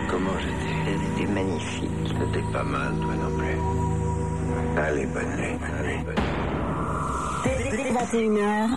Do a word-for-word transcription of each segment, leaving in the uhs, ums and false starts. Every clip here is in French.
Comment j'étais? C'était magnifique. T'es pas mal, toi non plus. Allez, bonne nuit, bonne nuit, bonne nuit. Dès vingt et une heures,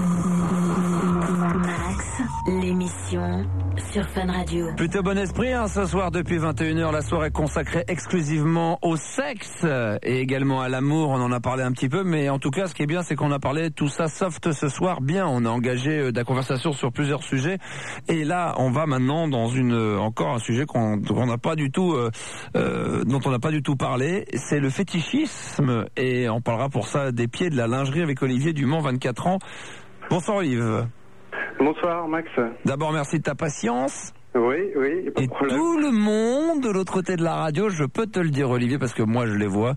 Max, l'émission sur Fun Radio. Plutôt bon esprit, hein, ce soir depuis vingt et une heures, la soirée consacrée exclusivement au sexe et également à l'amour, on en a parlé un petit peu, mais en tout cas ce qui est bien c'est qu'on a parlé de tout ça soft ce soir, bien, on a engagé euh, de la conversation sur plusieurs sujets et là on va maintenant dans une euh, encore un sujet qu'on n'a pas du tout euh, euh, dont on n'a pas du tout parlé, c'est le fétichisme et on parlera pour ça des pieds, de la lingerie avec Olivier Dumont, vingt-quatre ans. Bonsoir Olivier. Bonsoir Max. D'abord merci de ta patience. Oui, oui, pas de Et problème. tout le monde de l'autre côté de la radio, je peux te le dire Olivier, parce que moi je les vois,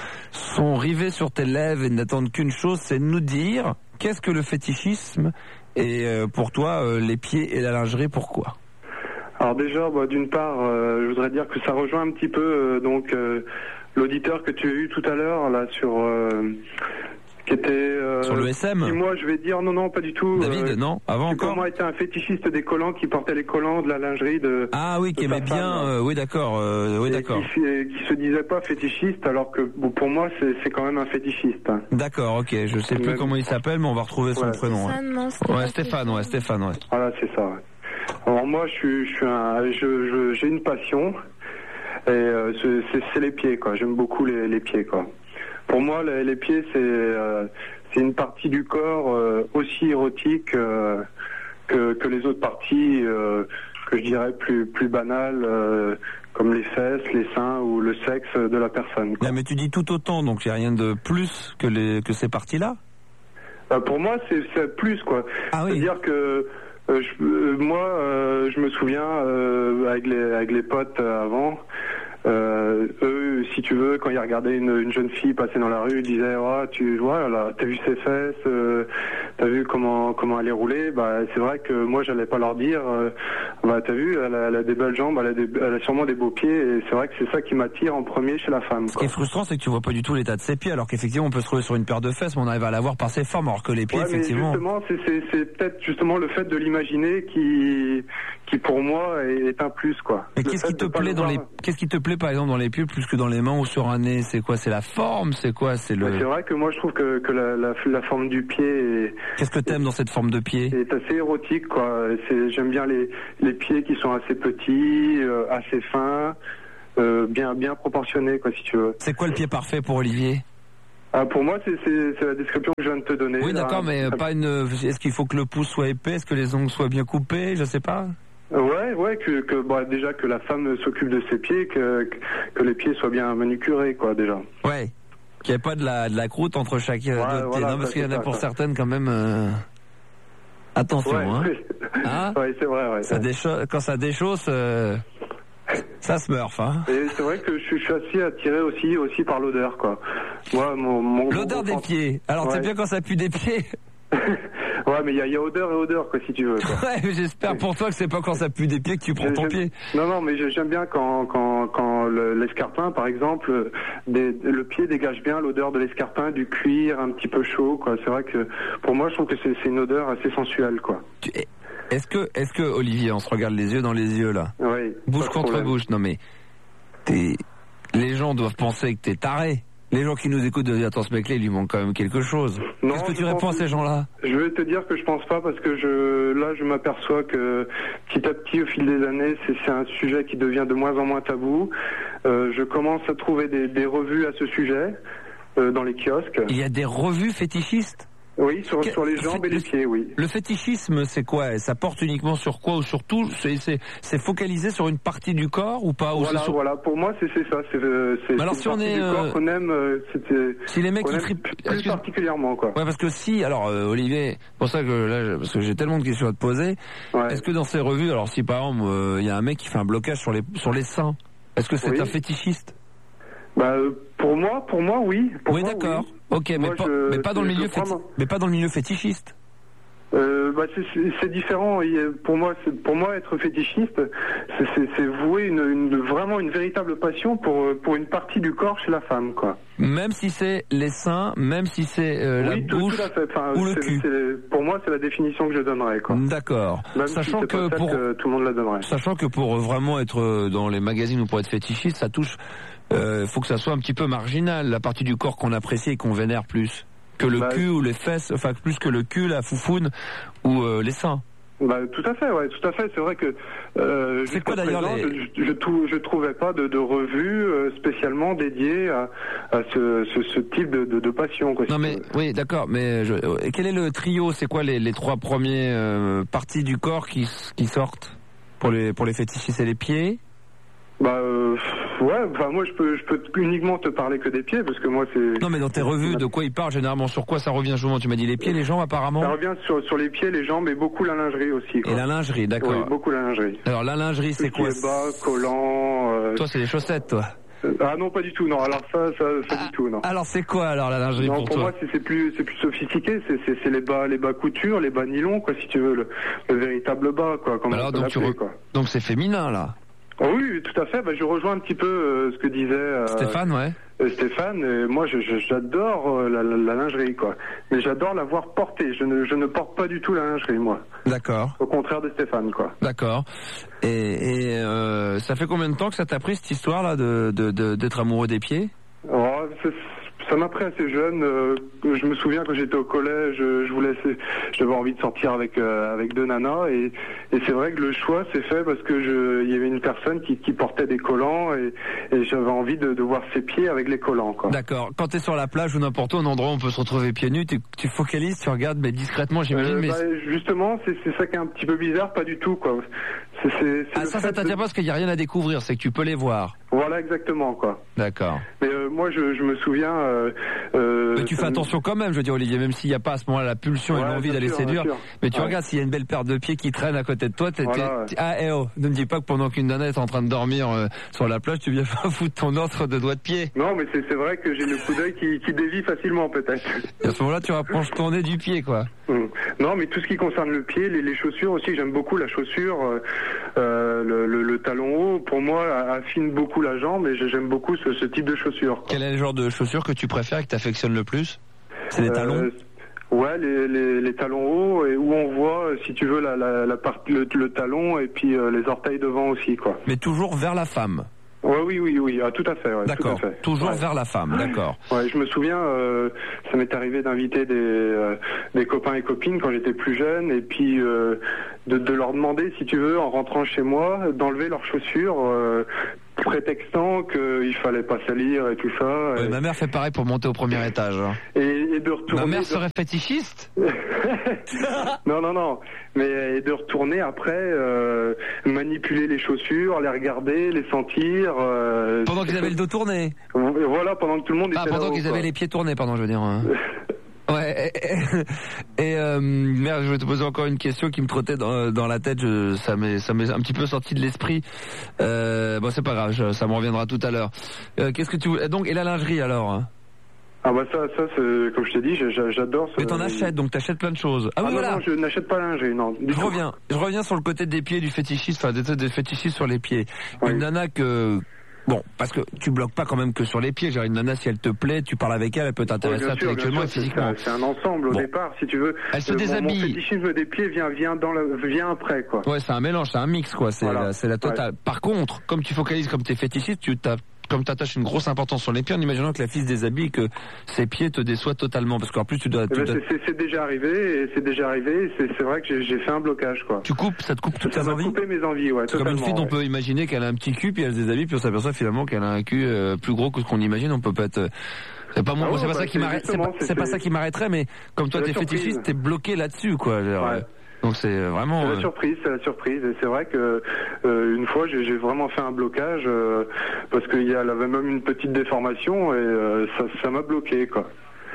sont rivés sur tes lèvres et n'attendent qu'une chose, c'est de nous dire qu'est-ce que le fétichisme et euh, pour toi euh, les pieds et la lingerie, pourquoi? Alors déjà, bah, d'une part, euh, je voudrais dire que ça rejoint un petit peu euh, donc euh, l'auditeur que tu as eu tout à l'heure là sur euh, qui était euh, sur le S M. Qui, moi je vais dire non non pas du tout. David, euh, non, avant qui, encore. Moi était un fétichiste des collants, qui portait les collants, de la lingerie de. Ah oui, qui aimait bien. Euh, oui d'accord, euh, oui et d'accord. Qui, qui se disait pas fétichiste alors que bon, pour moi c'est, c'est quand même un fétichiste. Hein. D'accord, ok, je sais plus même... comment il s'appelle, mais on va retrouver son ouais. prénom. Stéphane, ouais. non, Stéphane, ouais, Stéphane, ouais, Stéphane, ouais. Voilà, c'est ça. Ouais. Alors moi je suis, je suis un, je, je, j'ai une passion et euh, c'est, c'est, c'est les pieds quoi. J'aime beaucoup les, les pieds quoi. Pour moi les, les pieds c'est euh, c'est une partie du corps euh, aussi érotique euh, que, que les autres parties euh, que je dirais plus plus banales euh, comme les fesses, les seins ou le sexe de la personne. Quoi. Là, mais tu dis tout autant, donc il n'y a rien de plus que les que ces parties-là. Euh, pour moi c'est, c'est plus quoi. Ah oui. C'est-à-dire que euh, je, euh, moi euh, je me souviens euh, avec les avec les potes euh, avant. Euh, eux, si tu veux, quand ils regardaient une, une jeune fille passer dans la rue, ils disaient oh, tu vois, là, t'as vu ses fesses, euh, t'as vu comment comment elle est roulée. Bah, c'est vrai que moi, j'allais pas leur dire, euh, bah, t'as vu, elle a, elle a des belles jambes, elle a, des, elle a sûrement des beaux pieds. Et c'est vrai que c'est ça qui m'attire en premier chez la femme. Ce qui est frustrant, c'est que tu vois pas du tout l'état de ses pieds, alors qu'effectivement, on peut se trouver sur une paire de fesses, mais on arrive à la voir par ses formes, alors que les pieds, ouais, effectivement. Mais justement, c'est, c'est, c'est peut-être justement le fait de l'imaginer qui, qui pour moi est, est un plus, quoi. Mais qu'est-ce qui te plaît dans les, qu'est-ce qui te plaît par exemple dans les pieds plus que dans les mains ou sur un nez? C'est quoi? C'est la forme? C'est quoi? C'est le. Ouais, c'est vrai que moi je trouve que, que la, la, la forme du pied est. Qu'est-ce que t'aimes dans cette forme de pied? C'est assez érotique, quoi. C'est, j'aime bien les, les pieds qui sont assez petits, euh, assez fins, euh, bien, bien proportionnés, quoi, si tu veux. C'est quoi le pied parfait pour Olivier? Ah, pour moi, c'est, c'est, c'est la description que je viens de te donner. Oui, là. d'accord, mais pas une. Est-ce qu'il faut que le pouce soit épais? Est-ce que les ongles soient bien coupés? Je sais pas. Ouais, ouais, que, que bah, déjà que la femme s'occupe de ses pieds, que, que, que les pieds soient bien manucurés, quoi, déjà. Ouais. Qu'il n'y ait pas de la, de la croûte entre chaque ouais, deux voilà, non, parce ça, qu'il y en a ça, pour ça. certaines quand même. Euh... Attention, ouais, hein. Oui. hein ouais, c'est vrai, ouais. Ça décha... Quand ça déchausse, euh... ça se meurt, hein. Et c'est vrai que je suis, je suis assez attiré aussi, aussi par l'odeur, quoi. Moi, mon, mon l'odeur mon... des pieds. Alors, ouais. C'est bien quand ça pue des pieds. Ouais, mais il y, y a odeur et odeur, quoi, si tu veux. Quoi. Ouais, mais j'espère pour toi que c'est pas quand ça pue des pieds que tu prends ton pied. Non, non, mais j'aime bien quand, quand, quand le, l'escarpin, par exemple, des, le pied dégage bien l'odeur de l'escarpin, du cuir un petit peu chaud, quoi. C'est vrai que, pour moi, je trouve que c'est, c'est une odeur assez sensuelle, quoi. Tu, est-ce que, est-ce que, Olivier, on se regarde les yeux dans les yeux, là? Oui. Bouche contre problème. Bouche. Non, mais, t'es, les gens doivent penser que t'es taré. Les gens qui nous écoutent doivent dire attends, ce mec-là, il lui manque quand même quelque chose. Non, qu'est-ce que tu réponds à ces gens-là? Je vais te dire que je pense pas parce que je, là, je m'aperçois que petit à petit, au fil des années, c'est, c'est un sujet qui devient de moins en moins tabou. Euh, je commence à trouver des, des revues à ce sujet euh, dans les kiosques. Il y a des revues fétichistes? Oui, sur, sur les jambes et les pieds, oui. Le fétichisme, c'est quoi? Ça porte uniquement sur quoi ou sur tout? C'est, c'est, c'est focalisé sur une partie du corps ou pas? Ou voilà, sur... voilà. Pour moi, c'est, c'est ça. C'est, c'est, alors, c'est si une on partie est, du euh... corps qu'on aime. C'était, si les mecs qui tripent plus particulièrement, quoi. Ouais, parce que si, alors euh, Olivier, c'est pour ça que là, parce que j'ai tellement de questions à te poser. Ouais. Est-ce que dans ces revues, alors si par exemple, il euh, y a un mec qui fait un blocage sur les sur les seins, est-ce que c'est oui. un fétichiste? Bah, pour moi, pour moi, oui. Pour oui, moi, d'accord. Oui. Ok, moi, mais, pas, je, mais pas dans le milieu, féti... moi. mais pas dans le milieu fétichiste. Euh, bah c'est, c'est, c'est différent. Pour moi, c'est, pour moi, être fétichiste, c'est, c'est, c'est vouer une, une, vraiment une véritable passion pour, pour une partie du corps chez la femme, quoi. Même si c'est les seins, même si c'est euh, oui, la tout, bouche tout à fait. Enfin, ou le c'est, cul. C'est, pour moi, c'est la définition que je donnerais, quoi. D'accord. Même Sachant si c'est que pas pour que tout le monde la donnerait. Sachant que pour vraiment être dans les magazines ou pour être fétichiste, ça touche. Euh, faut que ça soit un petit peu marginal, la partie du corps qu'on apprécie et qu'on vénère plus que le bah, cul ou les fesses, enfin plus que le cul, la foufoune ou euh, les seins. Bah, tout à fait, ouais, tout à fait. C'est vrai que euh, c'est quoi d'ailleurs présent, les... je, je, je, je trouvais pas de, de revue euh, spécialement dédiée à, à ce, ce, ce type de, de, de passion. Quoi, non si mais oui, d'accord. Mais je, quel est le trio? C'est quoi les, les trois premiers euh, parties du corps qui, qui sortent pour les pour les fétichistes? C'est les pieds? Bah euh, ouais, enfin moi je peux je peux uniquement te parler que des pieds parce que moi c'est. Non mais dans tes revues, de quoi ils parlent généralement? Sur quoi ça revient souvent? Tu m'as dit les pieds, les jambes apparemment. Ça revient sur sur les pieds, les jambes et beaucoup la lingerie aussi. Quoi. Et la lingerie, d'accord. Oui, beaucoup la lingerie. Alors la lingerie, c'est quoi? Bas, collant. Euh... Toi c'est les chaussettes, toi. Ah non, pas du tout. Non, alors ça, ça, ça ah, du tout, non. Alors c'est quoi alors la lingerie non, pour, pour toi? moi, c'est, c'est plus, c'est plus sophistiqué. C'est, c'est, c'est les bas, les bas couture, les bas nylon, quoi, si tu veux, le, le véritable bas, quoi. Comme alors donc tu re... quoi. Donc c'est féminin là. Oh oui, tout à fait. Bah, je rejoins un petit peu euh, ce que disait euh, Stéphane, ouais. Euh, Stéphane, euh, moi, je, je, j'adore euh, la, la, la lingerie, quoi. Mais j'adore la voir porter. Je ne, je ne porte pas du tout la lingerie, moi. D'accord. Au contraire de Stéphane, quoi. D'accord. Et, et euh, ça fait combien de temps que ça t'a pris cette histoire-là de, de, de d'être amoureux des pieds? Oh, c'est... Ça m'a pris assez jeune. Euh, je me souviens quand j'étais au collège, je, je voulais, j'avais envie de sortir avec euh, avec deux nanas et, et c'est vrai que le choix s'est fait parce que je, il y avait une personne qui, qui portait des collants et, et j'avais envie de, de voir ses pieds avec les collants. Quoi. D'accord. Quand t'es sur la plage ou n'importe où, un endroit où on peut se retrouver pieds nus, tu, tu focalises, tu regardes, mais discrètement, j'imagine. Euh, mais bah, justement, c'est, c'est ça qui est un petit peu bizarre, pas du tout, quoi. C'est, c'est, c'est ah ça, ça t'attire de... pas parce qu'il y a rien à découvrir, c'est que tu peux les voir. Voilà, exactement, quoi. D'accord. Mais euh, moi, je, je me souviens. Euh, euh, mais tu fais attention quand même, je veux dire, Olivier, même s'il n'y a pas à ce moment-là la pulsion ouais, et l'envie d'aller sûr, séduire. Mais tu ouais. regardes s'il y a une belle paire de pieds qui traîne à côté de toi. T'es, voilà, t'es, ouais. Ah, eh oh, ne me dis pas que pendant qu'une nana est en train de dormir euh, sur la plage, tu viens pas foutre ton entre de doigts de pied. Non, mais c'est, c'est vrai que j'ai le coup d'œil qui, qui dévie facilement, peut-être. Et à ce moment-là, tu rapproches ton nez du pied, quoi. Mmh. Non, mais tout ce qui concerne le pied, les, les chaussures aussi, j'aime beaucoup la chaussure. Euh, euh, le, le, le talon haut, pour moi, affine beaucoup la jambe et j'aime beaucoup ce, ce type de chaussures. Quoi. Quel est le genre de chaussures que tu préfères et que tu affectionnes le plus? C'est les euh, talons? Ouais, les, les, les talons hauts et où on voit, si tu veux, la, la, la part, le, le talon et puis euh, les orteils devant aussi, quoi. Mais toujours vers la femme? Ouais, oui, oui, oui, ah, tout à fait. Ouais, d'accord, tout à fait. toujours ouais. vers la femme, d'accord. Ouais, je me souviens, euh, ça m'est arrivé d'inviter des, euh, des copains et copines quand j'étais plus jeune, et puis euh, de, de leur demander, si tu veux, en rentrant chez moi, d'enlever leurs chaussures, euh, prétextant qu'il fallait pas salir et tout ça. Ouais, et... Ma mère fait pareil pour monter au premier étage. Hein. Et, et de retourner... Ma mère de... serait fétichiste? Non, non, non. Mais et de retourner après, euh, manipuler les chaussures, les regarder, les sentir. Euh, pendant qu'ils avaient le dos tourné. Voilà, pendant que tout le monde ah, était pendant là-haut, qu'ils quoi. avaient les pieds tournés, pardon, je veux dire. Hein. Ouais, et, et, et euh, merde, je vais te poser encore une question qui me trottait dans, dans la tête, je, ça m'est ça m'est un petit peu sorti de l'esprit. Euh, bon, c'est pas grave, je, ça me reviendra tout à l'heure. Euh, qu'est-ce que tu veux donc, et la lingerie alors? Ah bah ça, ça c'est, comme je t'ai dit, j'adore ça. Mais t'en achètes, donc t'achètes plein de choses. Ah, ah oui, non, voilà. non, je n'achète pas la lingerie, non. Je reviens, je reviens sur le côté des pieds du fétichiste, enfin des, des fétichistes sur les pieds. Oui. Une nana que... Bon, parce que tu bloques pas quand même que sur les pieds. J'ai une nana, si elle te plaît, tu parles avec elle, elle peut t'intéresser oui, intellectuellement et physiquement. C'est un, c'est un ensemble au bon. départ, si tu veux. Elle se euh, déshabille. Mon fétichisme des pieds vient, vient, dans la, vient après, quoi. Ouais, c'est un mélange, c'est un mix, quoi. C'est, voilà. la, c'est la totale. Ouais. Par contre, comme tu focalises comme t'es fétichiste, tu t'as comme t'attaches une grosse importance sur les pieds, en imaginant que la fille se déshabille, que ses pieds te déçoivent totalement, parce qu'en plus tu dois. Eh ben tu c'est, c'est, c'est déjà arrivé, et c'est déjà arrivé. C'est, c'est vrai que j'ai, j'ai fait un blocage, quoi. Tu coupes, ça te coupe toutes tes envies. Ça m'a coupé mes envies, ouais. C'est comme une fille dont ouais. on peut imaginer qu'elle a un petit cul, puis elle se déshabille, puis on s'aperçoit finalement qu'elle a un cul euh, plus gros que ce qu'on imagine. On peut pas être. C'est pas moi, ah ouais, c'est pas bah, ça qui m'arrête. C'est pas, c'est, c'est pas ça qui m'arrêterait, mais comme toi t'es fétichiste, t'es bloqué là-dessus, quoi. Genre, ouais. Donc c'est vraiment. C'est la surprise, c'est la surprise. Et c'est vrai que euh, une fois j'ai, j'ai vraiment fait un blocage euh, parce qu'il y avait même une petite déformation et euh, ça, ça m'a bloqué, quoi.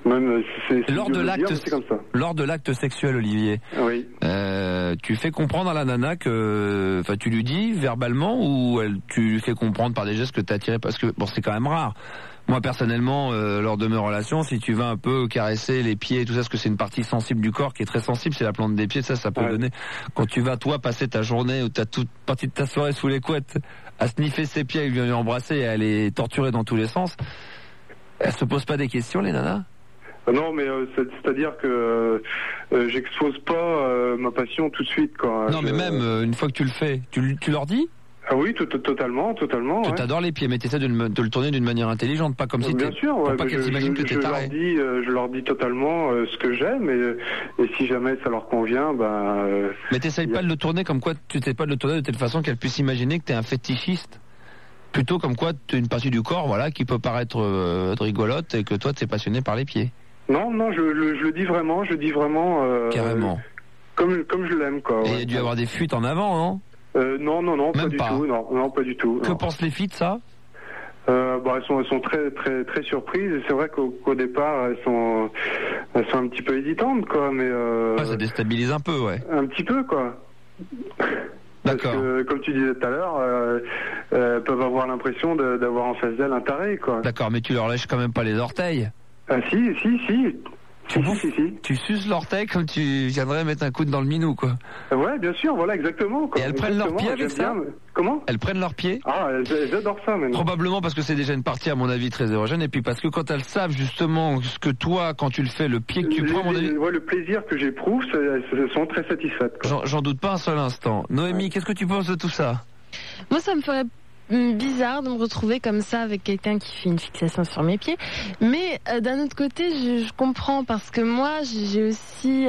Même c'est, c'est lors de l'acte, dire, c'est comme ça. Lors de l'acte sexuel, Olivier. Oui. Euh, tu fais comprendre à la nana que, enfin, tu lui dis verbalement ou elle, tu lui fais comprendre par des gestes que t'es attiré, parce que bon, c'est quand même rare. Moi personnellement, euh, lors de mes relations, si tu vas un peu caresser les pieds et tout ça, parce que c'est une partie sensible du corps qui est très sensible, c'est la plante des pieds, ça, ça peut ouais. donner. Quand tu vas toi passer ta journée ou t'as toute partie de ta soirée sous les couettes à sniffer ses pieds, il vient lui embrasser et à les torturer dans tous les sens. Elles se posent pas des questions, les nanas? Non, mais euh, c'est, c'est-à-dire que euh, j'expose pas euh, ma passion tout de suite, quoi. Non, je... mais même euh, une fois que tu le fais, tu, tu leur dis? Ah oui, tout, totalement, totalement. Tu ouais. t'adores les pieds, mais t'essaies de, de le tourner d'une manière intelligente, pas comme si bien t'es... sûr, ouais, pour pas qu'elles je, s'imaginent je, que t'es je taré. Leur dis, euh, je leur dis totalement euh, ce que j'aime, et, et si jamais ça leur convient, ben... Euh, mais t'essayes pas a... de le tourner comme quoi, tu t'essayes pas de le tourner de telle façon qu'elles puissent imaginer que t'es un fétichiste. Plutôt comme quoi, t'es une partie du corps, voilà, qui peut paraître euh, rigolote et que toi, t'es passionné par les pieds. Non, non, je, je, je le dis vraiment, je le dis vraiment... Euh, Carrément. Comme, comme je l'aime, quoi. Et ouais. il y a dû y avoir des fuites en avant, non? Euh, non, non, non, Même pas du pas. tout, non, non, pas du tout. Que non. pensent les filles de ça? euh, bah, elles sont, elles sont très, très, très surprises. Et c'est vrai qu'au, qu'au départ, elles sont, elles sont un petit peu hésitantes, quoi. Mais euh, ouais, ça déstabilise un peu, ouais. Un petit peu, quoi. D'accord. Parce que, comme tu disais tout à l'heure, euh, euh, elles peuvent avoir l'impression de, d'avoir en face d'elles un taré, quoi. D'accord, mais tu leur lèches quand même pas les orteils? Ah si, si, si. Tu, si, si, si. tu suces l'orteil comme tu viendrais mettre un coude dans le minou, quoi. Ouais, bien sûr, voilà, exactement. Quoi. Et elles exactement, prennent leurs pieds avec ça? bien, Comment? Elles prennent leurs pieds? Ah, elles, elles adorent ça maintenant. Probablement parce que c'est déjà une partie, à mon avis, très érogène, et puis parce que quand elles savent justement ce que toi, quand tu le fais, le pied que tu les, prends, à mon avis... Ouais, le plaisir que j'éprouve, elles sont très satisfaites. Quoi. J'en, j'en doute pas un seul instant. Noémie, ouais. Qu'est-ce que tu penses de tout ça? Moi, ça me ferait bizarre de me retrouver comme ça avec quelqu'un qui fait une fixation sur mes pieds, mais euh, d'un autre côté je, je comprends parce que moi j'ai aussi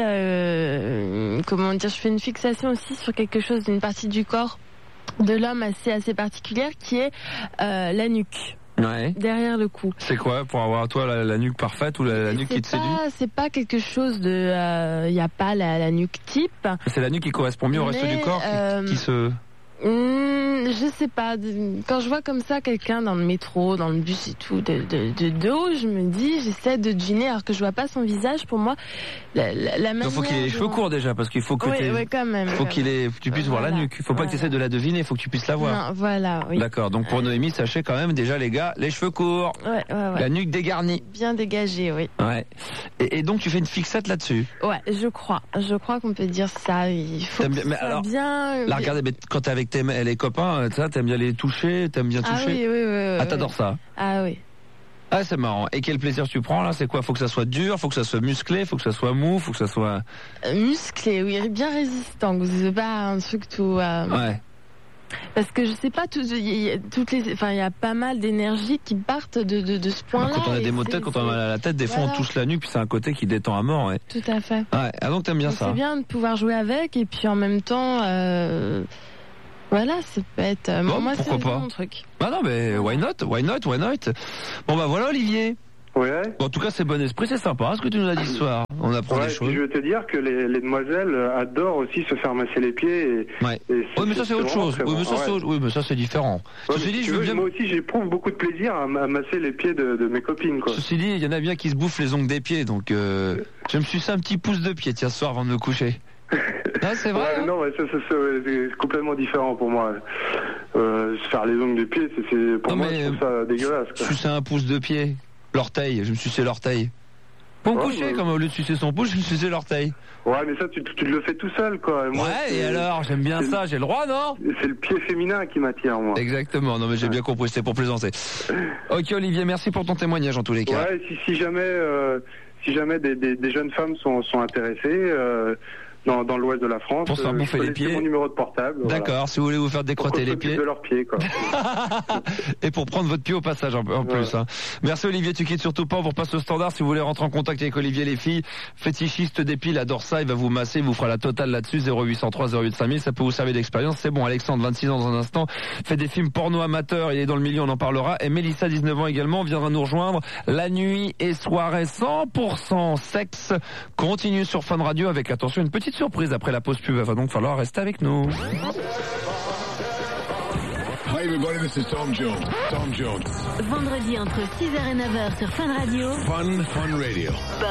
euh, comment dire, je fais une fixation aussi sur quelque chose, d'une partie du corps de l'homme assez assez particulière qui est euh, la nuque. Ouais. Derrière le cou. C'est quoi pour avoir toi la, la nuque parfaite ou la, la nuque c'est qui te pas, séduit? C'est pas quelque chose de, il euh, y a pas la, la nuque type. C'est la nuque qui correspond mieux au reste mais, du corps qui, euh, qui se... Mmh, je sais pas. Quand je vois comme ça quelqu'un dans le métro, dans le bus et tout, de, de, de dos, je me dis, j'essaie de deviner, alors que je vois pas son visage. Pour moi, la, la, la manière. Il faut qu'il ait les cheveux courts déjà, parce qu'il faut que oui, oui, quand même. faut quand qu'il ait, tu puisses voilà. voir la nuque. Il faut pas voilà. que tu essaies de la deviner, il faut que tu puisses la voir. Non, voilà. Oui. D'accord. Donc pour Noémie, sachez quand même déjà les gars, les cheveux courts, ouais, ouais, ouais. la nuque dégarnie, bien dégagée, oui. Ouais. Et, et donc tu fais une fixette là-dessus. Ouais, je crois. Je crois qu'on peut dire ça. Il faut T'aimes que bien, mais ça alors, bien. La regarder, mais quand t'es avec tes, les copains, ça, t'aimes bien les toucher, t'aimes bien toucher. Ah oui, oui, oui. oui ah t'adores oui. ça. Ah oui. Ah c'est marrant. Et quel plaisir tu prends là? C'est quoi? Faut que ça soit dur, faut que ça soit musclé, faut que ça soit mou, faut que ça soit euh, musclé, oui, bien résistant. C'est pas un truc tout. Euh... Ouais. Parce que je sais pas, tout, y a, toutes les, enfin, il y a pas mal d'énergie qui partent de, de, de ce point-là. Quand on a des maux de tête, quand on a mal à la tête, des fois voilà. on touche la nuque, puis c'est un côté qui détend à mort. Ouais. Tout à fait. Ouais. Ah donc t'aimes bien donc ça. C'est bien de pouvoir jouer avec, et puis en même temps, euh, voilà, ça peut être. Euh, bon, moi, pourquoi c'est pas mon truc. Ah non, mais why not, why not, why not. Bon bah voilà Olivier. Ouais. Bon, en tout cas, c'est bon esprit, c'est sympa. Hein, ce que tu nous as dit ce soir, on apprend ouais, des choses. Je veux te dire que les, les demoiselles adorent aussi se faire masser les pieds. Et, ouais. Et oui, mais ça c'est, c'est autre chose. Oui, bon. mais ça, ouais. c'est, oui, mais ça c'est différent. Ouais, Ceci dit, si je veux veux, bien. Moi aussi, j'éprouve beaucoup de plaisir à, à masser les pieds de, de mes copines. Quoi. Ceci dit, il y en a bien qui se bouffent les ongles des pieds, donc euh, je me suis fait un petit pouce de pied tiens ce soir avant de me coucher. Ah, c'est vrai. Ouais, hein non, ouais, ça, ça, ça, c'est complètement différent pour moi. Euh, se faire les ongles des pieds, c'est, c'est pour non, moi, mais, je trouve ça dégueulasse. Je suçais un pouce de pied, l'orteil, je me suçais l'orteil. Pour me ouais, coucher, ouais. comme au lieu de sucer son pouce, je me suçais l'orteil. Ouais, mais ça, tu, tu le fais tout seul, quoi. Moi, ouais, et alors, j'aime bien ça, j'ai le droit, non? C'est le pied féminin qui m'attire, moi. Exactement, non mais j'ai ouais. bien compris, c'était pour plaisanter. Ok Olivier, merci pour ton témoignage en tous les cas. Ouais, si, si jamais, euh, si jamais des, des, des jeunes femmes sont, sont intéressées, euh, dans, dans l'ouest de la France, pour se faire bouffer les pieds. Mon numéro de portable. D'accord, voilà. Si vous voulez vous faire décrotter les pieds. De leurs pieds, quoi. Et pour prendre votre pied au passage en, en plus. Ouais. Hein. Merci Olivier, tu quittes surtout pas, on vous repasse le standard. Si vous voulez rentrer en contact avec Olivier, les filles, fétichiste des piles, adore ça, il va vous masser, il vous fera la totale là-dessus, zéro huit cent trois zéro huit cinq mille, ça peut vous servir d'expérience. C'est bon, Alexandre, vingt-six ans dans un instant, fait des films porno amateurs, il est dans le milieu, on en parlera. Et Mélissa, dix-neuf ans également, viendra nous rejoindre. La nuit et soirée cent pour cent sexe continue sur Fun Radio avec, attention, une petite surprise après la pause pub, il va donc falloir rester avec nous. Hi everybody, this is Tom Jones. Tom Jones. Vendredi entre six heures et neuf heures sur Fun Radio. Fun, Fun Radio.